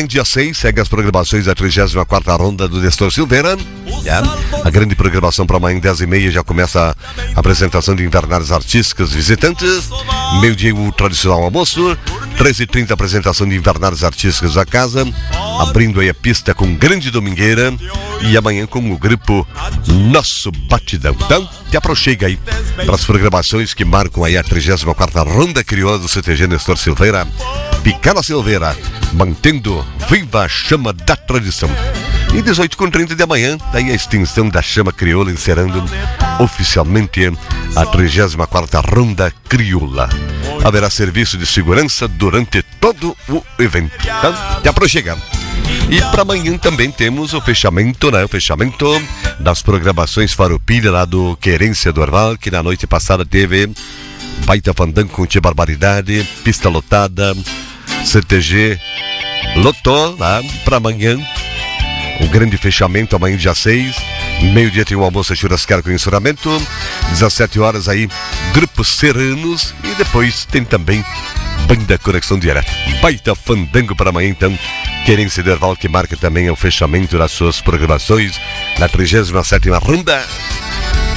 Amanhã, dia 6, segue as programações da 34ª Ronda do Nestor Silveira. A grande programação para amanhã, 10h30, já começa a apresentação de invernárias artísticas visitantes. Meio-dia, o tradicional almoço. 13h30, apresentação de invernárias artísticas da casa. Abrindo aí a pista com grande domingueira. E amanhã com o grupo Nosso Batidão. Então, te aproxega aí para as programações que marcam aí a 34ª Ronda Crioula do CTG Nestor Silveira. Picada Silveira, mantendo viva a chama da tradição. E 18h30 de manhã, daí a extinção da chama crioula, encerrando oficialmente a 34ª Ronda Crioula. Haverá serviço de segurança durante todo o evento. Então, te aproxega. E para amanhã também temos o fechamento, né? O fechamento das programações Farroupilha lá do Querência do Orval, que na noite passada teve baita fandango com tia barbaridade, pista lotada, CTG lotou lá para amanhã. O grande fechamento amanhã dia 6. Meio-dia tem um almoço churrasqueiro com encerramento. 17 horas aí, grupos serranos. E depois tem também banda Conexão Direta. Baita fandango para amanhã então. Querência do Orval, que marca também o fechamento das suas programações na 37ª Ronda